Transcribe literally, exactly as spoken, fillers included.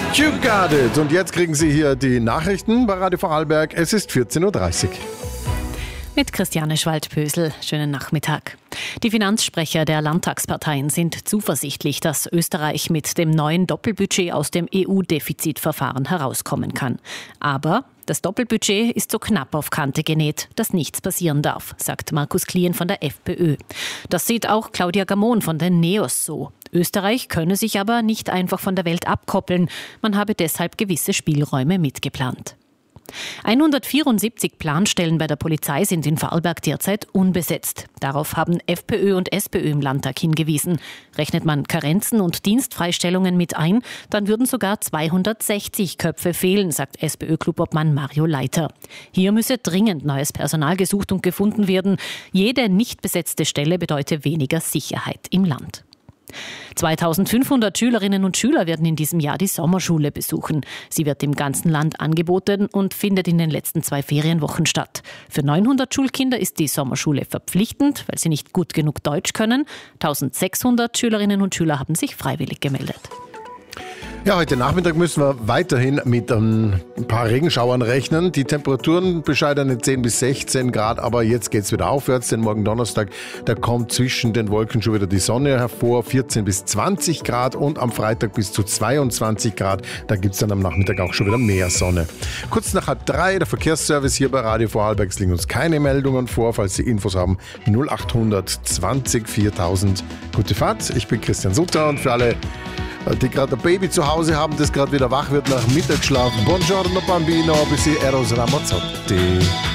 You got it. Und jetzt kriegen Sie hier die Nachrichten bei Radio Vorarlberg. Es ist vierzehn Uhr dreißig. Mit Christiane Schwald-Pösel. Schönen Nachmittag. Die Finanzsprecher der Landtagsparteien sind zuversichtlich, dass Österreich mit dem neuen Doppelbudget aus dem E U-Defizitverfahren herauskommen kann. Aber das Doppelbudget ist so knapp auf Kante genäht, dass nichts passieren darf, sagt Markus Klien von der FPÖ. Das sieht auch Claudia Gamon von den NEOS so. Österreich könne sich aber nicht einfach von der Welt abkoppeln. Man habe deshalb gewisse Spielräume mitgeplant. hundertvierundsiebzig Planstellen bei der Polizei sind in Vorarlberg derzeit unbesetzt. Darauf haben FPÖ und SPÖ im Landtag hingewiesen. Rechnet man Karenzen und Dienstfreistellungen mit ein, dann würden sogar zweihundertsechzig Köpfe fehlen, sagt SPÖ-Klubobmann Mario Leiter. Hier müsse dringend neues Personal gesucht und gefunden werden. Jede nicht besetzte Stelle bedeute weniger Sicherheit im Land. zweitausendfünfhundert Schülerinnen und Schüler werden in diesem Jahr die Sommerschule besuchen. Sie wird im ganzen Land angeboten und findet in den letzten zwei Ferienwochen statt. Für neunhundert Schulkinder ist die Sommerschule verpflichtend, weil sie nicht gut genug Deutsch können. eintausendsechshundert Schülerinnen und Schüler haben sich freiwillig gemeldet. Ja, heute Nachmittag müssen wir weiterhin mit ein paar Regenschauern rechnen. Die Temperaturen bescheidene zehn bis sechzehn Grad, aber jetzt geht's wieder aufwärts, denn morgen Donnerstag, da kommt zwischen den Wolken schon wieder die Sonne hervor, vierzehn bis zwanzig Grad und am Freitag bis zu zweiundzwanzig Grad. Da gibt's dann am Nachmittag auch schon wieder mehr Sonne. Kurz nach halb drei, der Verkehrsservice hier bei Radio Vorarlberg. Es liegen uns keine Meldungen vor, falls Sie Infos haben, null achthundert zwanzig viertausend. Gute Fahrt, ich bin Christian Sutter und für alle, die gerade ein Baby zu Hause haben, das gerade wieder wach wird nach Mittagsschlaf. Buongiorno Bambino, bis Eros Ramazzotti.